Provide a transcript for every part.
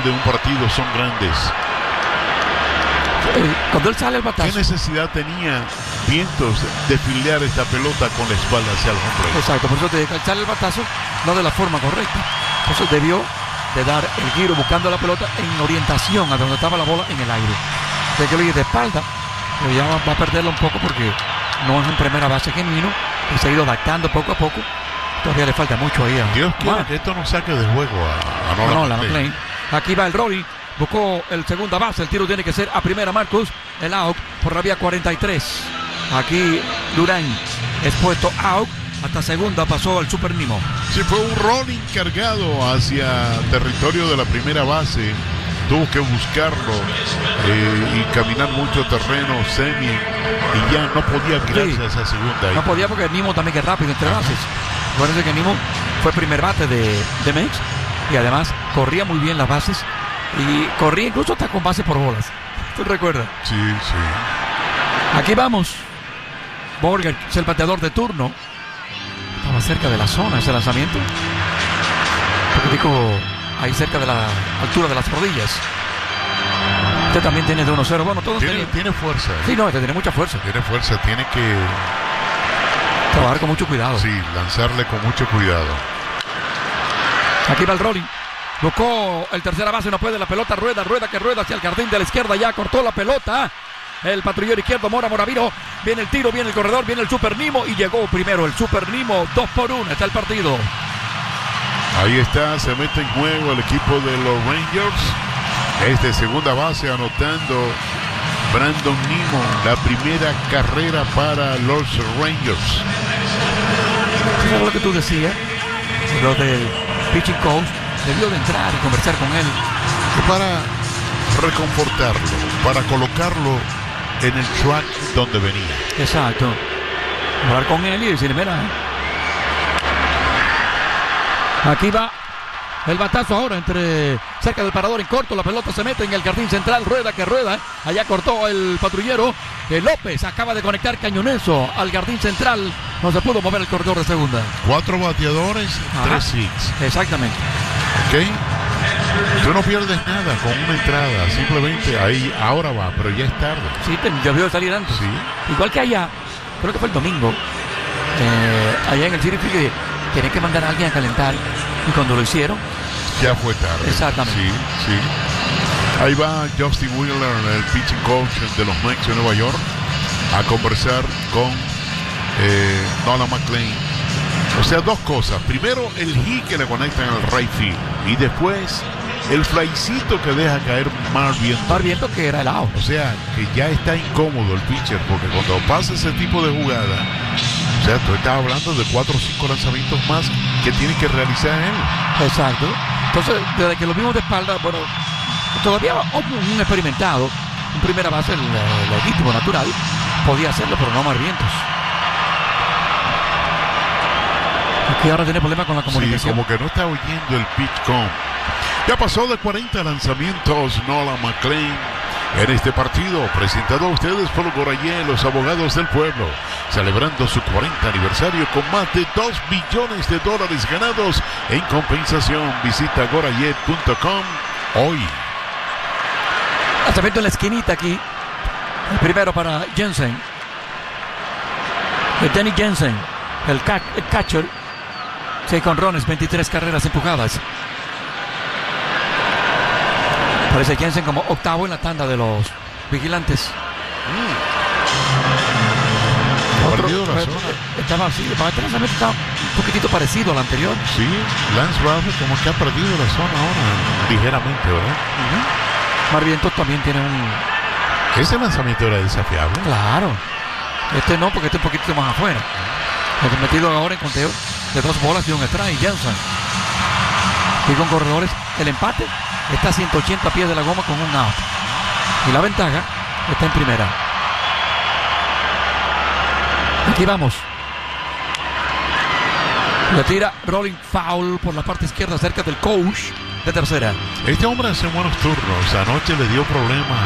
de un partido son grandes. Cuando él sale el batazo. ¿Qué necesidad tenía Vientos de fildear esta pelota con la espalda hacia el home plate? Exacto, por eso te digo, al sale el batazo, no de la forma correcta. Entonces debió de dar el giro buscando la pelota en orientación a donde estaba la bola en el aire. De que lo hice de espalda, pero ya va a perderlo un poco porque no es un primera base genuino y se ha ido adaptando poco a poco. Todavía le falta mucho ahí. Dios quiera que esto no saque de juego a Nolan McLean. Aquí va el rolling. Buscó el segunda base. El tiro tiene que ser a primera, Marcus. El out por la vía 43. Aquí Durán es puesto out. Hasta segunda pasó el Super Nimo. Sí, fue un rolling cargado hacia territorio de la primera base. Tuvo que buscarlo y caminar mucho terreno semi. Y ya no podía virarse a esa segunda. No podía porque Nimo también que es rápido entre bases. Parece que Nimo fue primer bate de Mets. Y además corría muy bien las bases. Y corría incluso hasta con base por bolas. ¿Tú recuerdas? Sí, sí. Aquí vamos. Borger es el bateador de turno. Estaba cerca de la zona ese lanzamiento. Un poquitico ahí cerca de la altura de las rodillas. Este también tiene de 1-0. Bueno, todos tiene fuerza. Sí, no, este tiene mucha fuerza. Tiene fuerza, tiene que trabajar con mucho cuidado. Sí, lanzarle con mucho cuidado. Aquí va el rolling. Buscó el tercera base, no puede, la pelota rueda hacia el jardín de la izquierda, ya cortó la pelota. El patrullero izquierdo, Moravino, viene el tiro, viene el corredor, viene el Super Nimo y llegó primero el Super Nimo, 2-1, está el partido. Ahí está, se mete en juego el equipo de los Rangers. Segunda base anotando Brandon Nimo, la primera carrera para los Rangers. ¿Eso es lo que tú decías? Lo del pitching coach. Debió de entrar y conversar con él. Para reconfortarlo, para colocarlo en el track donde venía. Exacto. Hablar con él y decirle, mira. Aquí va el batazo ahora cerca del parador en corto. La pelota se mete en el jardín central. Rueda que rueda. Allá cortó el patrullero. López acaba de conectar cañonazo al jardín central. No se pudo mover el corredor de segunda. 4 bateadores, 3 hits. Exactamente. Ok. Tú no pierdes nada con una entrada. Simplemente ahí, ahora va, pero ya es tarde. Sí, debió salir antes. Sí. Igual que allá, creo que fue el domingo. Allá en el City Field tenían que mandar a alguien a calentar. Y cuando lo hicieron, ya fue tarde. Exactamente. Sí, sí. Ahí va Justin Wheeler, el pitching coach de los Mets de Nueva York, a conversar con Nolan McLean. O sea, dos cosas. Primero, el hit que le conectan al right field. Y después, el flycito que deja caer Marviento, que era el out. O sea, que ya está incómodo el pitcher, porque cuando pasa ese tipo de jugada, o sea, tú estás hablando de 4 o 5 lanzamientos más que tiene que realizar él. Exacto. Entonces, desde que lo vimos de espalda, bueno, todavía un experimentado, en primera base, el legítimo, natural, podía hacerlo, pero no Marvientos. Aquí ahora tiene problemas con la comunicación. Sí, como que no está oyendo el pitch com. Ya pasó de 40 lanzamientos Nolan McLean en este partido, presentado a ustedes por Gorayet, los abogados del pueblo, celebrando su 40 aniversario con más de $2 billones ganados en compensación. Visita gorayet.com hoy. Lanzamiento en la esquinita aquí. El primero para Jensen. Danny Jensen, el catcher. 6 jonrones, 23 carreras empujadas. Parece Jensen como octavo en la tanda de los vigilantes. Perdido la zona. Estaba así, estaba un poquitito parecido al anterior. Sí, Lance Brown como que ha perdido la zona ahora, ligeramente, ¿verdad? Marvientos también tiene un... ¿Ese lanzamiento era desafiable? Claro. Este no, porque este un poquito más afuera. El metido ahora en conteo de 2 bolas y un strike. Jensen. Y con corredores, el empate está a 180 pies de la goma con un out. Y la ventaja está en primera. Aquí vamos. Le tira rolling foul por la parte izquierda cerca del coach de tercera. Este hombre hace buenos turnos. Anoche le dio problemas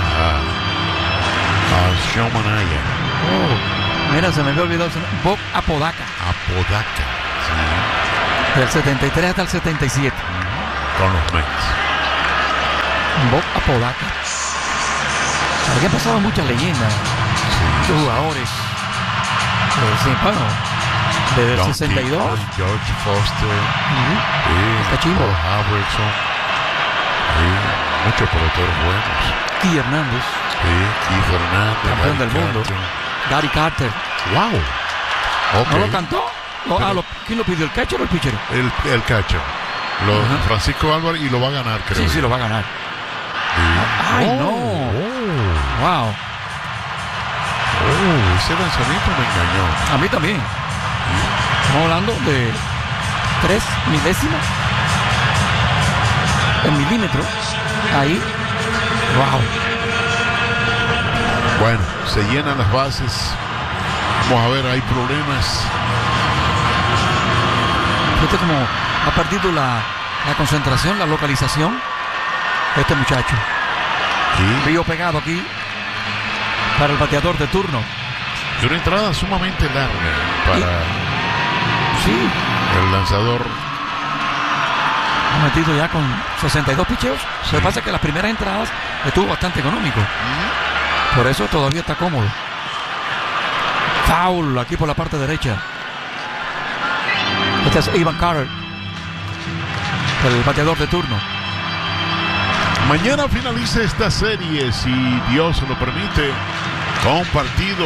a Sean Manaea. Mira, se me había olvidado Bob Apodaca. Apodaca, sí. Del 73 hasta el 77. Con los Mets. Bob Apodaca. Aquí han pasado muchas leyendas, muchos jugadores. Sí, bueno, desde el Don 62. King, George Foster, Cachimbo. Paul Robertson, muchos peloteros buenos. Keith Hernández, Keith Hernández, campeón del Gary mundo. Carter. Gary Carter. Wow. ¿No lo cantó? ¿Quién lo pidió, el catcher o el pitcher? El catcher. Francisco Álvarez, y lo va a ganar, creo. Sí, lo va a ganar. ¡Ay, no! ¡Wow! Ese lanzamiento me engañó. A mí también. Estamos hablando de 3 milésimas en milímetros. Ahí. ¡Wow! Bueno, se llenan las bases. Vamos a ver, hay problemas. Fíjate como ha perdido la concentración, la localización. Este muchacho. Sí. Río pegado aquí para el bateador de turno. Y una entrada sumamente larga para Sí, el lanzador. ha metido ya con 62 picheos. Lo que pasa es que las primeras entradas estuvo bastante económico. Por eso todavía está cómodo. Foul aquí por la parte derecha. Este es Ivan Carter, el bateador de turno. Mañana finaliza esta serie, si Dios lo permite, con un partido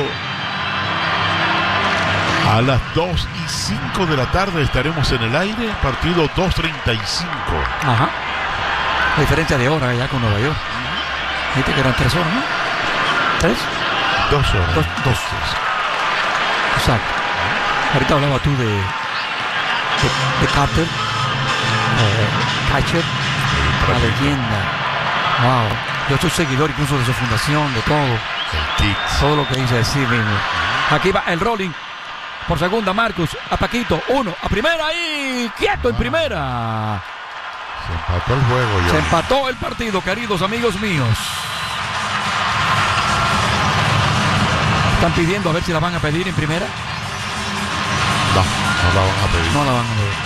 a las 2:05 de la tarde. Estaremos en el aire, partido 2:35. Ajá. La diferencia de hora ya con Nueva York. Viste que eran 3 horas, ¿no? ¿3? 2 horas. Dos. Exacto. Ahorita hablaba tú de Carter, catcher, la leyenda. Wow. Yo soy seguidor incluso de su fundación, de todo. El Kicks. Todo lo que dice sí mismo. Aquí va el rolling. Por segunda, Marcus. A Paquito. 1. A primera y quieto en primera. Se empató el juego ya. Se empató el partido, queridos amigos míos. Están pidiendo a ver si la van a pedir en primera. No la van a pedir. No la van a pedir.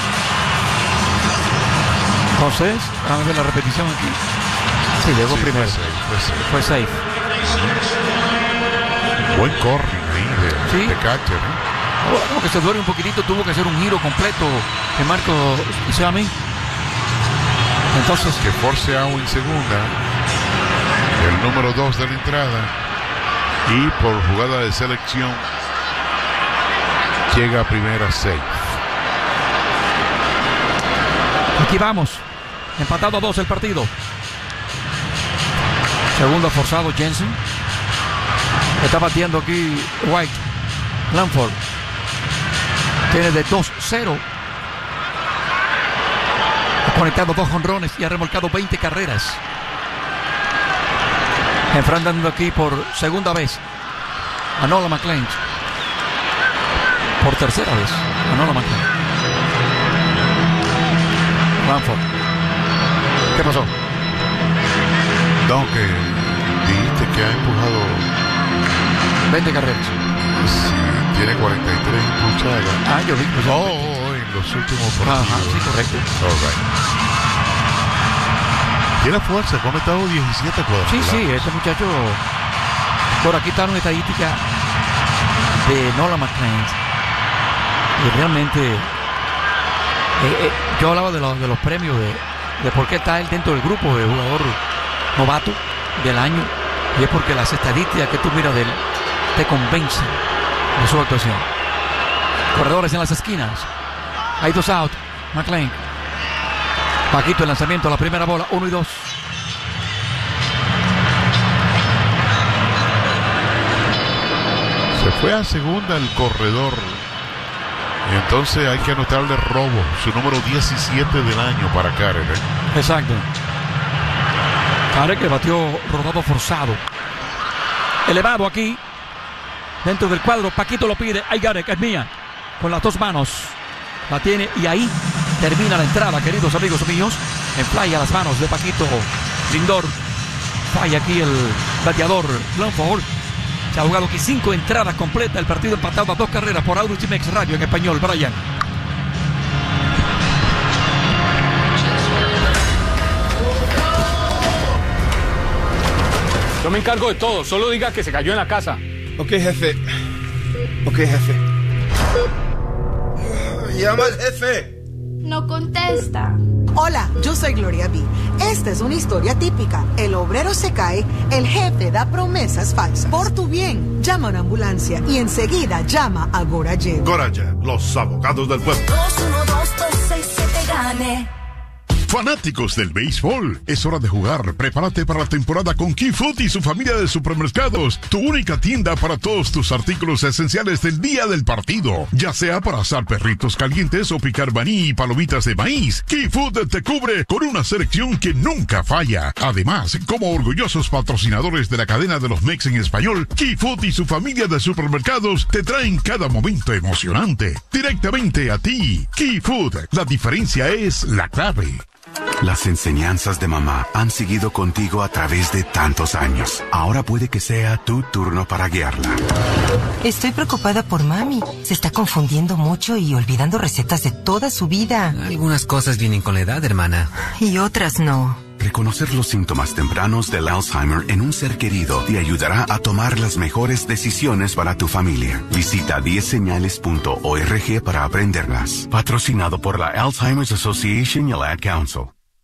Entonces, vamos a ver la repetición aquí. Sí, llegó Sí, primero. Fue safe. Buen corring ahí de catcher, ¿eh? Como que se duele un poquitito, tuvo que hacer un giro completo de Marco Seami. Entonces, Que force out en segunda, el número 2 de la entrada, y por jugada de selección llega a primera safe. aquí vamos. Empatado a 2 el partido. Segundo forzado Jensen. Está batiendo aquí White. Lanford. Tiene de 2-0. Ha conectado 2 jonrones y ha remolcado 20 carreras. Enfrentando aquí por segunda vez a Nola McClain. Por tercera vez a Nola McClain. Lanford. ¿Qué pasó? No, que dijiste que ha empujado. 20 carreras. Sí, tiene 43 impulsadas. Ah, yo vi. Pues, En los últimos partidos. ajá, sí, correcto. All right. Tiene fuerza, ha conectado 17 cuadrangulares. Sí, este muchacho. Por aquí está una estadística de Nola McClain. Y realmente. Yo hablaba de los premios, de por qué está él dentro del grupo de jugador novato del año. Y es porque las estadísticas que tú miras de él te convencen de su actuación. Corredores en las esquinas. Hay 2 out. McClain. Paquito el lanzamiento a la primera bola. 1 y 2. Se fue a segunda el corredor. Y entonces hay que anotarle robo. Su número 17 del año para Karen, ¿eh? Exacto. Karen que batió rodado forzado. Elevado aquí. Dentro del cuadro. Paquito lo pide. Ay, Garek, es mía. Con las 2 manos. La tiene y ahí termina la entrada, queridos amigos míos. En fly a las manos de Paquito Lindor. Falla aquí el bateador Lanford. Se ha jugado aquí 5 entradas completas. El partido empatado a 2 carreras por Audacy Mex Radio en español. Brian. Yo me encargo de todo, solo diga que se cayó en la casa. Ok, jefe. Llama al jefe. No contesta. Hola, yo soy Gloria B. Esta es una historia típica. El obrero se cae, el jefe da promesas falsas. Por tu bien, llama a una ambulancia y enseguida llama a Gorayen. Gorayen, los abogados del pueblo. 212-267-GANE. Fanáticos del béisbol, es hora de jugar. Prepárate para la temporada con Key Food y su familia de supermercados. Tu única tienda para todos tus artículos esenciales del día del partido. Ya sea para asar perritos calientes o picar maní y palomitas de maíz, Key Food te cubre con una selección que nunca falla. Además, como orgullosos patrocinadores de la cadena de los Mex en español, Key Food y su familia de supermercados te traen cada momento emocionante. Directamente a ti. Key Food, la diferencia es la clave. Las enseñanzas de mamá han seguido contigo a través de tantos años. Ahora puede que sea tu turno para guiarla. Estoy preocupada por mami. Se está confundiendo mucho y olvidando recetas de toda su vida. Algunas cosas vienen con la edad, hermana. Y otras no. Reconocer los síntomas tempranos del Alzheimer en un ser querido te ayudará a tomar las mejores decisiones para tu familia. Visita 10señales.org para aprenderlas. Patrocinado por la Alzheimer's Association y la Ad Council.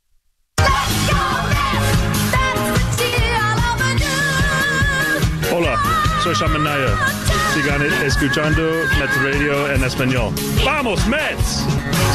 Hola, soy Shaman Naya. Sigan escuchando Mets Radio en español. ¡Vamos, Mets!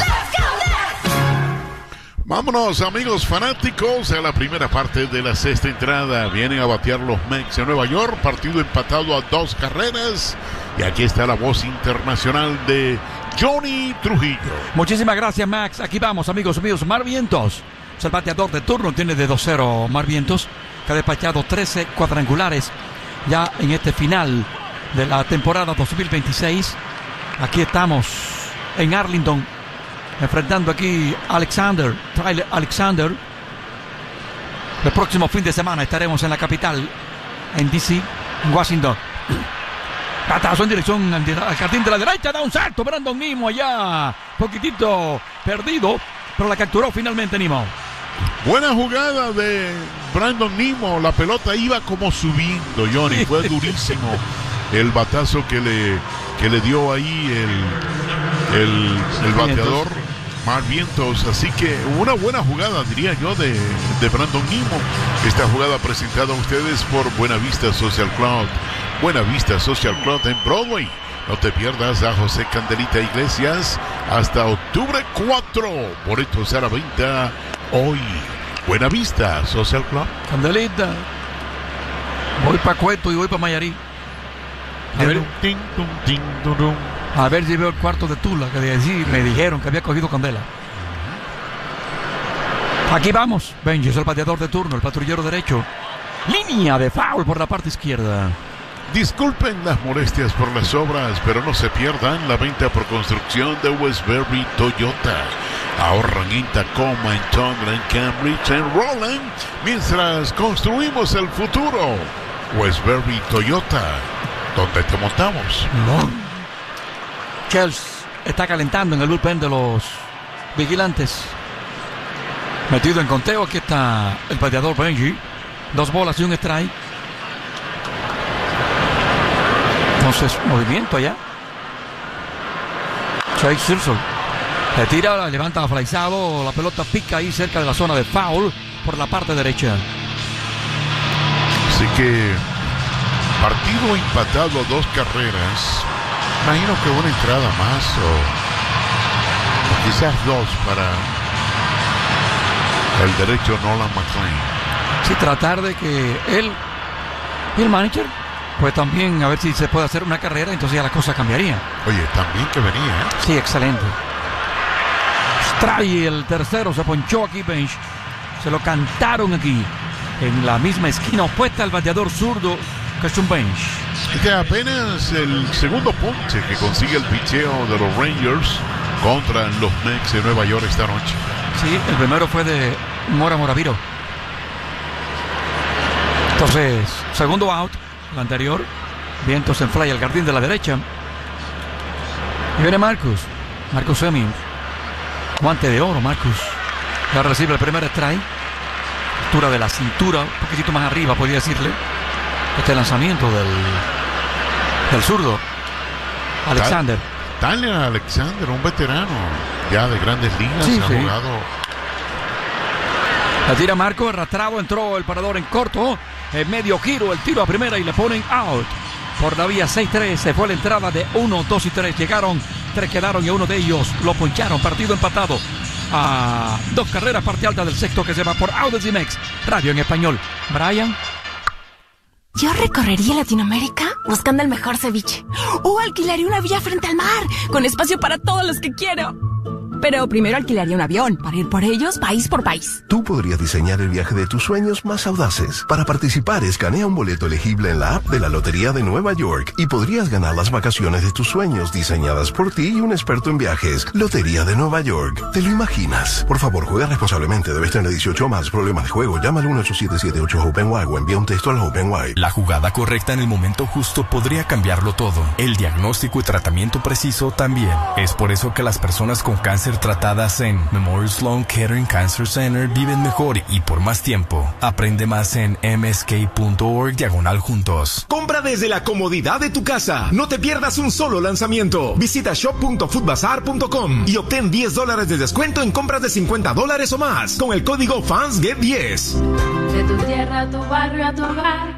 Vámonos, amigos fanáticos, a la primera parte de la sexta entrada. Vienen a batear los Mets de Nueva York, partido empatado a 2 carreras. Y aquí está la voz internacional de Johnny Trujillo. Muchísimas gracias, Max. Aquí vamos, amigos míos. Mar Vientos es el bateador de turno, tiene de 2-0 Mar Vientos, que ha despachado 13 cuadrangulares ya en este final de la temporada 2026. Aquí estamos en Arlington, enfrentando aquí a Tyler Alexander. El próximo fin de semana estaremos en la capital, en D.C., en Washington. Batazo en dirección al jardín de la derecha, da un salto Brandon Nimmo allá, poquitito perdido, pero la capturó finalmente Nimmo. Buena jugada de Brandon Nimmo, la pelota iba como subiendo, Johnny, fue durísimo el batazo que le dio ahí el bateador Mar Vientos, así que una buena jugada, diría yo, de Brandon Nimmo. Esta jugada presentada a ustedes por Buenavista Social Club. Buenavista Social Club en Broadway. No te pierdas a José Candelita Iglesias hasta octubre 4. Boletos a la venta hoy. Buenavista Social Club. Candelita. Voy para Cueto y voy para Mayarí. A ver si veo el cuarto de Tula, que de allí me dijeron que había cogido candela. Aquí vamos. Benji es el bateador de turno, el patrullero derecho. Línea de foul por la parte izquierda. Disculpen las molestias por las obras, pero no se pierdan la venta por construcción de Westbury Toyota. Ahorran en Tacoma, en Tundra, en Cambridge, en Roland, mientras construimos el futuro. Westbury Toyota, ¿dónde te montamos? No. Chelsea está calentando en el bullpen de los vigilantes. Metido en conteo, aquí está el bateador Benji. 2 bolas y un strike. Entonces, movimiento allá. Chase Silson le tira, levanta flaizado. La pelota pica ahí cerca de la zona de foul por la parte derecha. Así que partido empatado a 2 carreras. Imagino que una entrada más o quizás 2 para el derecho Nolan McLean. Sí, tratar de que él y el manager, pues también a ver si se puede hacer una carrera, entonces ya la cosa cambiaría. Oye, también que venía, ¿eh? Sí, excelente. Strike, el tercero, se ponchó aquí Bench. Se lo cantaron aquí, en la misma esquina opuesta al bateador zurdo, que es un Bench. Este apenas el segundo ponche que consigue el picheo de los Rangers contra los Mets de Nueva York esta noche. Sí, el primero fue de Mora Moraviro. Entonces, segundo out, el anterior. Vientos en fly al jardín de la derecha. Y viene Marcus Semien. Guante de oro, Marcus. Ya recibe el primer strike. Altura de la cintura, un poquitito más arriba, podría decirle. este lanzamiento del zurdo Alexander. Tyler Alexander, un veterano ya de Grandes Ligas, Sí, ha sí. jugado. La tira Marco, arrastrado, entró el parador en corto, en medio giro, el tiro a primera y le ponen out. Por la vía 6-3 se fue la entrada de 1, 2 y 3. Llegaron, 3 quedaron y uno de ellos lo poncharon. Partido empatado a 2 carreras, parte alta del sexto que se va por Audacy Mex. Radio en español. Brian. Yo recorrería Latinoamérica buscando el mejor ceviche. O alquilaría una villa frente al mar, con espacio para todos los que quiero. Pero primero alquilaría un avión para ir por ellos país por país. Tú podrías diseñar el viaje de tus sueños más audaces. Para participar, escanea un boleto elegible en la app de la Lotería de Nueva York y podrías ganar las vacaciones de tus sueños diseñadas por ti y un experto en viajes. Lotería de Nueva York. ¿Te lo imaginas? Por favor, juega responsablemente. Debes tener 18 o más. Problemas de juego. Llama al 1-877-8-HOPE-NY o envía un texto al HOPE-NY. La jugada correcta en el momento justo podría cambiarlo todo. El diagnóstico y tratamiento preciso también. Es por eso que las personas con cáncer tratadas en Memorial Sloan Kettering Cancer Center viven mejor y por más tiempo. Aprende más en msk.org/juntos. Compra desde la comodidad de tu casa. No te pierdas un solo lanzamiento. Visita shop.foodbazaar.com y obtén $10 de descuento en compras de $50 o más con el código FANSGET10. De tu tierra a tu barrio a tu hogar.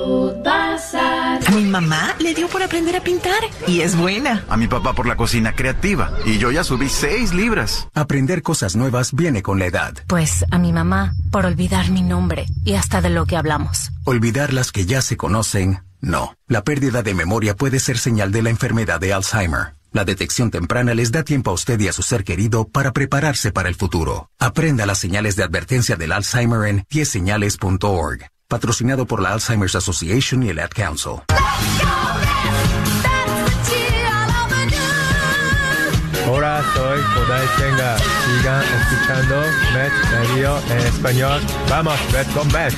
A mi mamá le dio por aprender a pintar y es buena. A mi papá por la cocina creativa y yo ya subí 6 libras. Aprender cosas nuevas viene con la edad. Pues a mi mamá por olvidar mi nombre y hasta de lo que hablamos. Olvidar las que ya se conocen, no. La pérdida de memoria puede ser señal de la enfermedad de Alzheimer. La detección temprana les da tiempo a usted y a su ser querido para prepararse para el futuro. Aprenda las señales de advertencia del Alzheimer en 10señales.org. Patrocinado por la Alzheimer's Association y el Ad Council. Hola, soy Kodai Senga. Sigan escuchando Mets Radio en español. Vamos, Mets con Mets.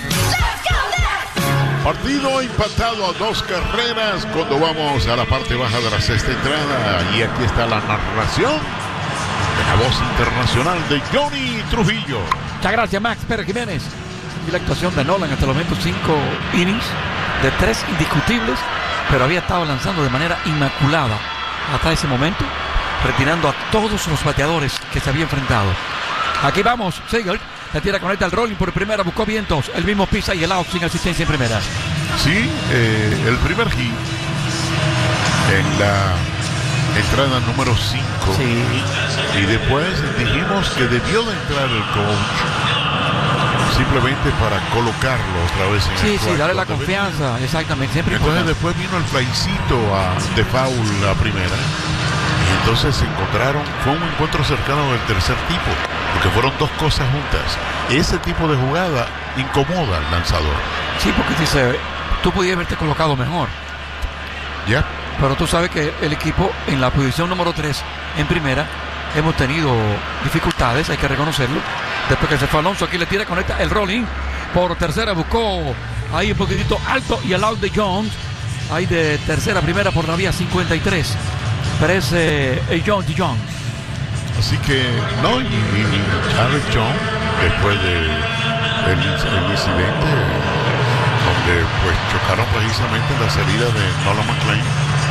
Partido empatado a 2 carreras cuando vamos a la parte baja de la sexta entrada. Y aquí está la narración de la voz internacional de Johnny Trujillo. Muchas gracias, Max Pérez Jiménez. Y la actuación de Nolan hasta el momento, 5 innings de 3 indiscutibles, pero había estado lanzando de manera inmaculada hasta ese momento, retirando a todos los bateadores que se había enfrentado. Aquí vamos, Seager, la tira conecta el rolling por primera, buscó vientos, el mismo pisa y el out sin asistencia en primera. Sí, el primer hit en la entrada número 5. Sí. Y después dijimos que debió de entrar el coach simplemente para colocarlo otra vez en el cuarto. Sí, darle la confianza, exactamente. Siempre entonces importante. después vino el flycito de foul a primera. Y entonces se encontraron, fue un encuentro cercano del tercer tipo, porque fueron 2 cosas juntas. Ese tipo de jugada incomoda al lanzador. Sí, porque dice, tú podías haberte colocado mejor. Ya. Pero tú sabes que el equipo en la posición número 3 en primera hemos tenido dificultades, hay que reconocerlo. Después que se fue Alonso, aquí le tira, conecta el rolling. Por tercera buscó ahí un poquitito alto y el out de Jones. Ahí de tercera a primera por la vía 53. Parece Jones y Jones. Así que, no, y Charles Jones, después del incidente donde pues chocaron precisamente en la salida de Nolan McLean,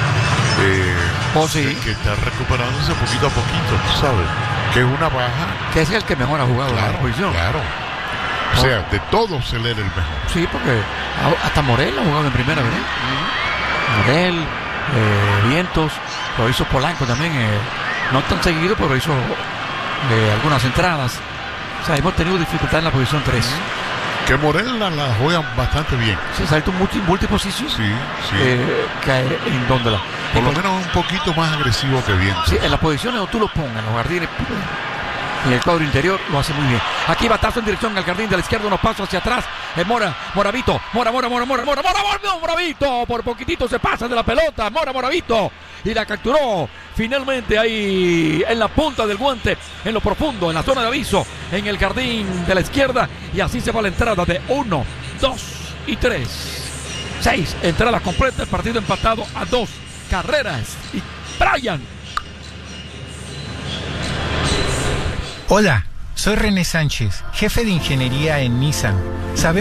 sí. que está recuperándose poquito a poquito, tú sabes, que es una baja. Que es el que mejor ha jugado en la posición. Claro. O sea, de todos él era el mejor. Sí, porque hasta Morel ha jugado en primera, ¿verdad? Morel, Vientos, lo hizo Polanco también, no tan seguido, pero hizo algunas entradas. O sea, hemos tenido dificultad en la posición 3. Que Morel la juegan bastante bien. Sí, salto multiposición. Sí. En donde la. Por lo menos un poquito más agresivo que Vientos. Sí, en las posiciones donde tú lo pongas, los jardines. En el cuadro interior lo hace muy bien. Aquí batazo en dirección al jardín de la izquierda, unos pasos hacia atrás. Moravito. Moravito. Por poquitito se pasa de la pelota. Moravito. Y la capturó finalmente ahí en la punta del guante, en lo profundo, en la zona de aviso, en el jardín de la izquierda. Y así se va la entrada de 1, 2 y 3. 6 entradas completas. El partido empatado a 2 carreras. Y Brian. Hola, soy René Sánchez, jefe de ingeniería en Nissan. Sabemos